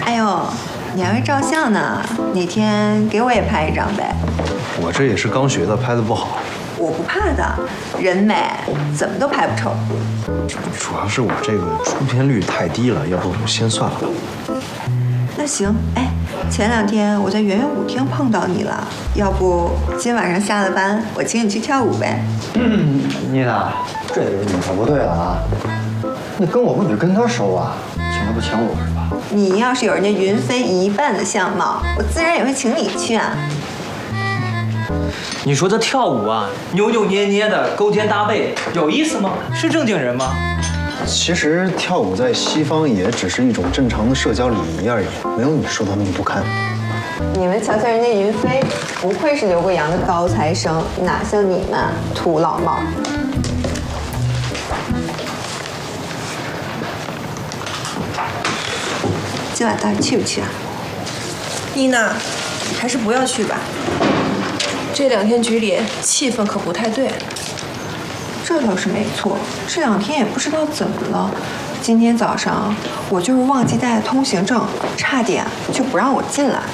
哎呦，你还会照相呢？哪天给我也拍一张呗？ 我这也是刚学的，拍的不好。 我不怕的，人美怎么都拍不丑。 主要是我这个出片率太低了，要不先算了吧。 那行，哎，前2天我在圆圆舞厅碰到你了，要不今晚上下了班，我请你去跳舞呗？ 妮娜，这你可不对了啊！你跟我不得跟他熟啊，请他不请我是吧？ 你要是有人家云飞一半的相貌，我自然也会请你去啊。 你说这跳舞啊，扭扭捏捏的，勾肩搭背，有意思吗？是正经人吗？ 其实跳舞在西方也只是一种正常的社交礼仪而已，没有你说的那么不堪。 你们瞧瞧人家云飞，不愧是留过洋的高材生，哪像你们土老帽。今晚到底去不去啊？ 妮娜，还是不要去吧。这2天局里气氛可不太对。 这倒是没错，这2天也不知道怎么了。今天早上我就是忘记带通行证，差点就不让我进来。